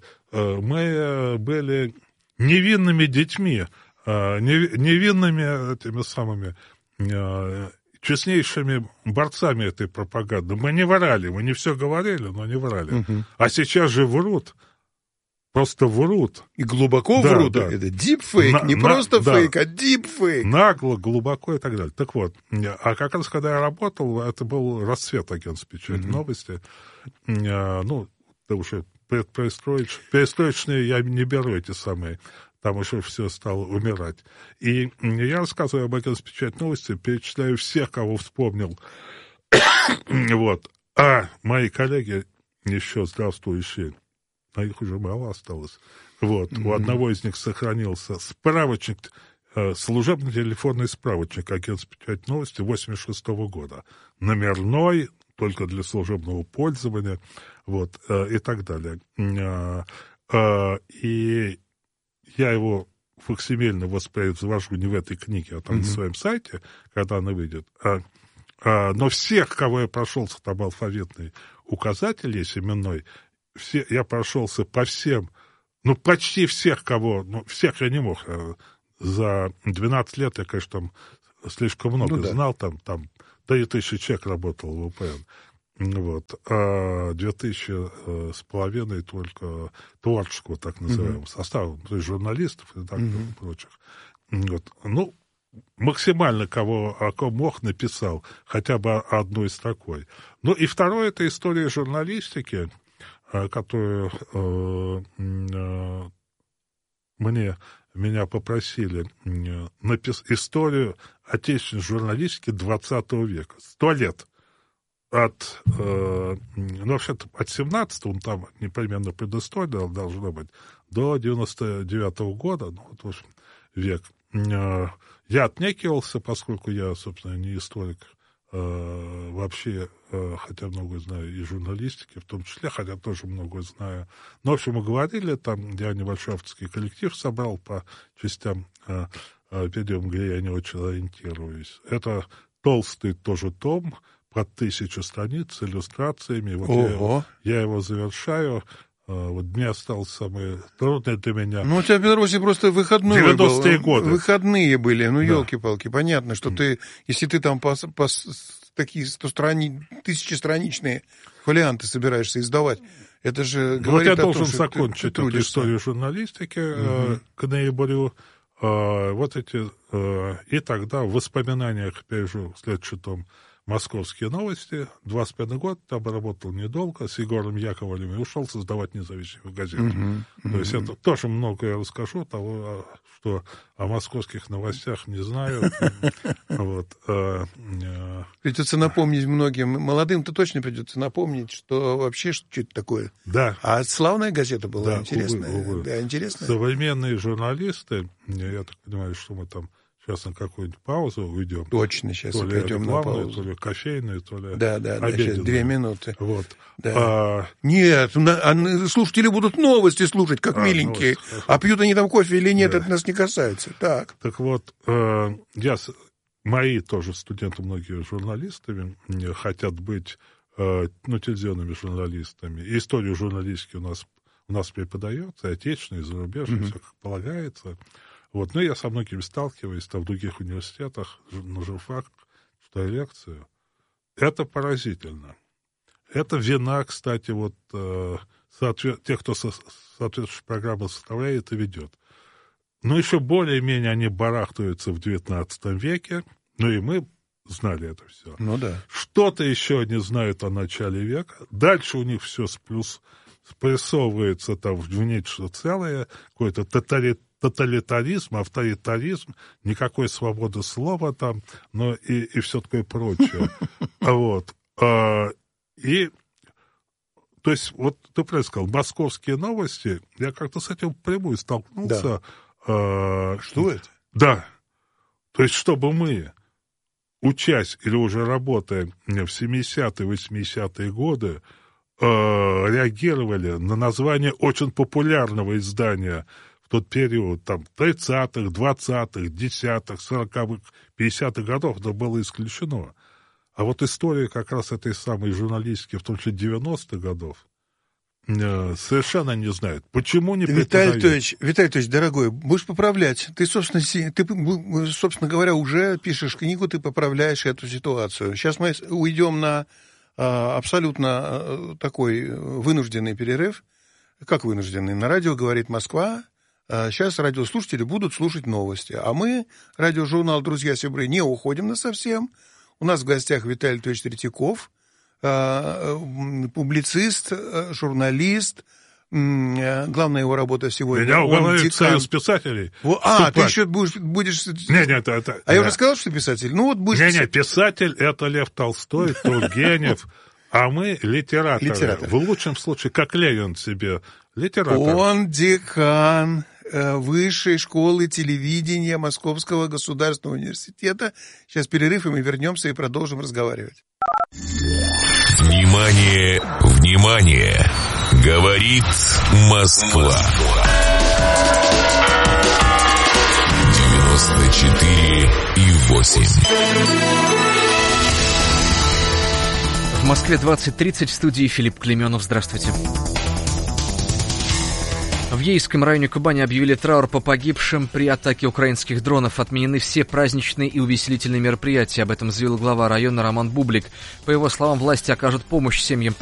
мы были невинными детьми, невинными этими самыми честнейшими борцами этой пропаганды. Мы не врали, мы не все говорили, но не врали. А сейчас же врут. Просто врут. И глубоко врут. Да. Это дипфейк, не просто фейк, а дипфейк. Нагло, глубоко и так далее. Так вот, а как раз, когда я работал, это был расцвет агентства печати новости. Ну, ты уже перестроечные я не беру эти самые. Там уже все стало умирать. И я рассказываю об агентстве печати новости, перечисляю всех, кого вспомнил. Вот. А мои коллеги еще здравствующие, а их уже мало осталось. Вот. У одного из них сохранился справочник, служебный телефонный справочник агентства печать новости 1986 года. Номерной, только для служебного пользования, вот, и так далее. И я его факсимильно воспроизвожу не в этой книге, а там на своем сайте, когда она выйдет. Но всех, кого я прошелся, там алфавитный указатель есть именной, я прошелся по всем, почти всех, кого, всех я не мог. За 12 лет я, конечно, там слишком много знал, там 3000 человек работал в УПН. Вот. 2000 с половиной только творческого, так называемого состава, то есть журналистов, редакторов и прочих. Вот. Максимально о ком мог, написал хотя бы одной строкой. И второе, это история журналистики, которую меня попросили написать историю отечественной журналистики 20 века. 100 лет. Вообще-то от 17-го, там непременно предыстория должна быть, до 99-го года, в общем, век. Я отнекивался, поскольку я, собственно, не историк вообще, хотя многое знаю и журналистики, в том числе, хотя тоже многое знаю. В общем, мы говорили, там я небольшой авторский коллектив собрал по частям периодам, где я не очень ориентируюсь. Это толстый тоже том, по 1000 страниц с иллюстрациями. Вот я его завершаю. Мне осталось самое трудное для меня. У тебя в Беларуси просто выходной 90-е годы. Выходные были, елки-палки. Понятно, что если ты там такие 1000-страничные фолианты собираешься издавать, это же говорит о том, что я должен закончить эту историю журналистики к ноябрю. И тогда в воспоминаниях пережил следующий том «Московские новости». 25 год, там работал недолго, с Егором Яковлевым, и ушел создавать независимую газету. То есть это тоже много я расскажу того, что о московских новостях не знаю. Придется напомнить многим, молодым-то точно придется напомнить, что вообще что это такое. Да. А славная газета была, интересная. Да, интересная. Современные журналисты, я так понимаю, что мы там сейчас на какую-нибудь паузу уйдем. Точно, сейчас пойдем на паузу. То ли кофейную, то ли обеденную. Сейчас 2 минуты. Вот. Да. Нет, слушатели будут новости слушать, как миленькие. А пьют они там кофе или нет, это нас не касается. Так вот, мои тоже студенты, многие журналистами, хотят быть телевизионными журналистами. И историю журналистики у нас преподается, и отечественная, и зарубежная, все как полагается. Но я со многими сталкиваюсь, там в других университетах, на журфак, читаю лекцию. Это поразительно. Это вина, кстати, тех, кто соответствующую программу составляет и ведет. Еще более-менее они барахтаются в 19 веке, и мы знали это все. Что-то еще они знают о начале века. Дальше у них все спрессовывается там в нечто целое, какой-то тоталитаризм, авторитаризм, никакой свободы слова там, и все такое прочее. То есть, ты правильно сказал, московские новости, я как-то с этим впрямую столкнулся. Да. Что это? Да. То есть, чтобы мы, учась или уже работая в 70-е, 80-е годы, реагировали на название очень популярного издания в тот период, там, 30-х, 20-х, 10-х, 40-х, 50-х годов, это было исключено. А история как раз этой самой журналистики, в том числе 90-х годов, совершенно не знают. Почему не преподают? Виталий Анатольевич, дорогой, будешь поправлять. Ты, собственно говоря, уже пишешь книгу, ты поправляешь эту ситуацию. Сейчас мы уйдем на абсолютно такой вынужденный перерыв. Как вынужденный? На радио «Говорит Москва». Сейчас радиослушатели будут слушать новости. А мы, радиожурнал «Друзья Сябры», не уходим насовсем. У нас в гостях Виталий Анатольевич Третьяков, публицист, журналист. Главная его работа сегодня. Меня уговаривают Союз писателей. Ты еще будешь... Нет, я уже сказал, что писатель? будешь... Нет, писатель — это Лев Толстой, Тургенев, а мы литераторы. В лучшем случае, как Левин себе, литератор. Он декан Высшей школы телевидения Московского государственного университета. Сейчас перерыв, и мы вернемся и продолжим разговаривать. Внимание, внимание! Говорит Москва. 94,8. В Москве 20:30, в студии Филипп Клеменов. Здравствуйте. В Ейском районе Кубани объявили траур по погибшим при атаке украинских дронов. Отменены все праздничные и увеселительные мероприятия. Об этом заявил глава района Роман Бублик. По его словам, власти окажут помощь семьям